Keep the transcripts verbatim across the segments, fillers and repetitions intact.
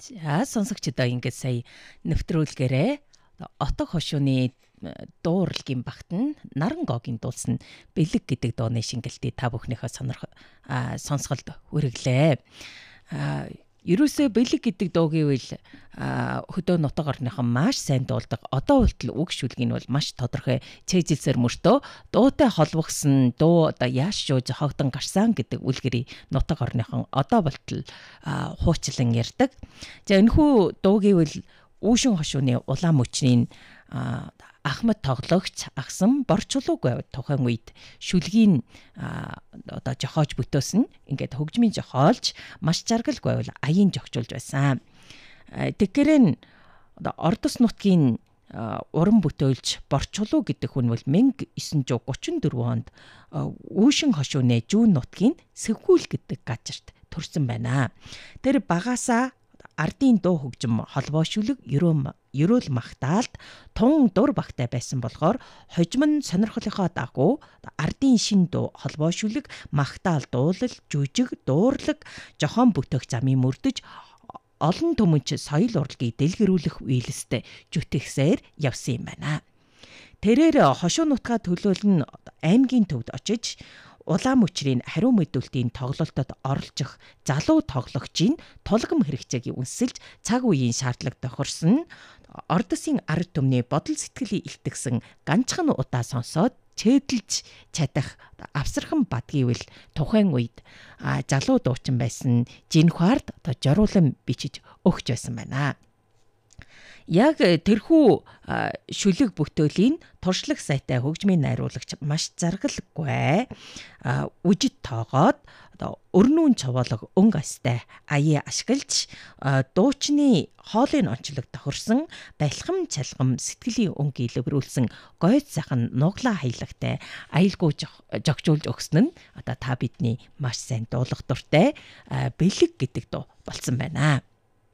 За сонсогчдоо ингээд сая нэвтрүүлгээрээ отог хошууны дуу урлагийн багт нь Нарангогийн дуулсан бэлэг гэдэг дууны шингэлтийг та бүхнийхээ сонирх сонсголд хүргэлээ. А ерөөсөө бэлэг гэдэг дуугийн үйл хөдөө нутаг орныхон маш сайн дуулдаг. Одоо хүртэл үг шүлгийг нь бол маш тодорхой цээжилсээр мөртөө дуутай холбогсон дуу одоо яаш шүү зохиогдсон гарсан гэдэг үлгэрийг нутаг орныхон одоо болтол хуучлан ярьдаг. За энэхүү дуугийн үйл Үүшин хошууны улаан мөчний Ахмад тоглогч агсан борчлууг байв тухайн үед шүлгийн одоо жохоож бүтөөсөн ингээд хөгжмийн жохоолж маш жаргалгүй байвал аян жогчулж байсан. Тэгэхээр одоо Ордос нутгийн уран бүтөөлч борчлуу гэдэг хүн бол мянга девять жүз гучин дөрвөн онд Үүшин хошууны Жүүн нутгийн Сэвгүүл гэдэг газарт төрсэн байна. Тэр багаасаа ардын дуу хөгжим холбоо шүлэг ерөөл магтаалд тун дур багтай байсан болохоор хожим нь сонирхлынхоо дагуу ардын шин дуу холбоо шүлэг магтаал дуулал жүжиг дуурлаг жохон бүтээх замын мөрдөж олон түмэнч соёл урлагийг дэлгэрүүлэх үйлстэй жүтгэсээр явсан юм байна. Тэрээр хошуу нутгаа төлөөлн аймгийн төвд очиж улаан мөчрийн хариу мэдүүлтийн тоглолтод оролцох залуу тоглогчийн тулгам хэрэгцээг үнсэлж цаг үеийн шаардлага тохирсон Ордосын ард түмний бодол сэтгэлийг илтгэсэн ганцхан удаа сонсоод чэдэлж чадах авсархан бадгийвэл тухайн үед залуу дуучин байсан Жинхвард одоо жоруулан бичиж өгч байсан байна. Яг тэрхүү шүлэг бүтөөлийн туршлага сайтай хөгжмийн найруулагч маш заргалгүй үжид тоогоод одоо өрнүүн цовоолог өнгө астай аяа ашиглаж дуучны хоолын онцлог тохирсон балхам чалгам сэтгэлийн өнгийг илэрүүлсэн гойд сайхан нуглаа хаялагтай аюулгүй жогжуулж өгсөн нь одоо та бидний маш сайн дуулах дуртай бэлэг гэдэг дуу болсон байна.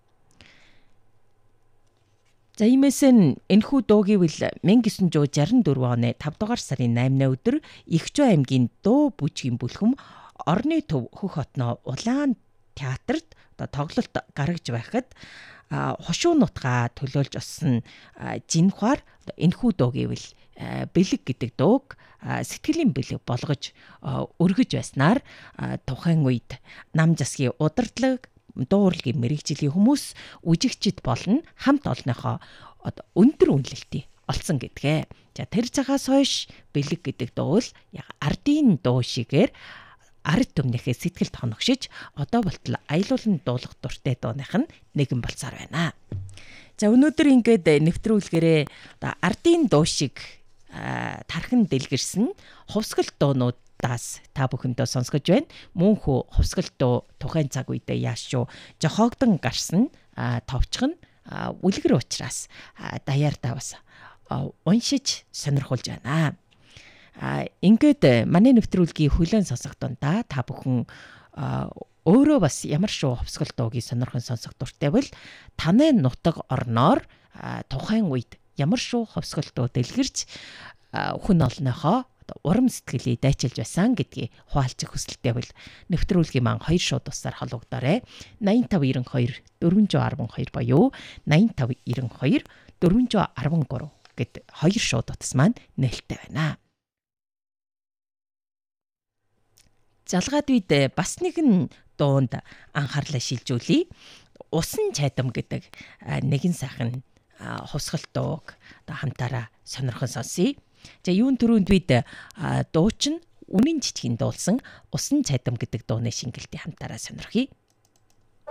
За иймээсэн энэхүү дуугийн үйл мянга девять жүз шестьдесят дөрвөн оны тавд дугаар сарын наймны өдөр Игчүү аймгийн дуу бүжгийн бүлхэм орны төв хөх хотноо улаан театрт тоглолт гаргаж байхад хошуу нутгаа төлөөлж осон Жинхвар энэхүү дуугийн үйл бэлэг гэдэг дууг сэтгэлийн бэлэг болгож өргөж байснаар тухайн үед нам засгийн удирдлага дуу урлагийн мэрэгжлийн хүмүүс үжигчд болон хамт олонныхоо өндөр үнэлэлтийг олсон гэдгээ. За тэр цагаас хойш бэлэг гэдэг дуу л яг ардын дуу шигээр ард түмнийхээ сэтгэлд хоногшиж одоо болтол аялуулн дуулах дуртай дууных нь нэгэн болсаар байна. За өнөөдөр ингээд нэвтрүүлгээрээ ардын дуу шиг тархан дэлгэрсэн хувсгал дуунууд даас та бүхэндээ сонсгож байна. Мөнхөө хувсгал дуу тухайн цаг үедээ яаш шүү жохоогдон гарсан товчхон үлгэр учраас даяар давас уншиж сонирхуулж байна. Ингээд манай нэвтрүүлгийн хүлээн сонсох дундаа та бүхэн өөрөө бас ямар шүү хувсгал дуугийн сонирхон сонсох дуртай бол таны нутаг орноор тухайн үед ямар шүү хувсгал дуу дэлгэрч хүн олныхоо урам сэтгэлийг дайчилж байсан гэдгийг хуваалцах хүсэлтэй бол нэвтрүүлгийн маань хоёр шууд усаар холбогдоорой. найман тав девяносто хоёр дөрвөн зуун арван хоёр боёу найман тав девяносто хоёр дөрвөн зуун арван гурав гэд хоёр шууд утас маань нээлттэй байна. Залгаад үед бас нэгэн дуунд анхаарлаа шилжүүлье. Усан чайдам гэдэг нэгэн сайхан хувсгал дууг хамтаараа сонирхон сонсъё. За юун түрүүнд бид дуучин үнэн жижигэн дуулсан Усан цайдам гэдэг дууны шингэлтийг хамтаараа сонирхъя.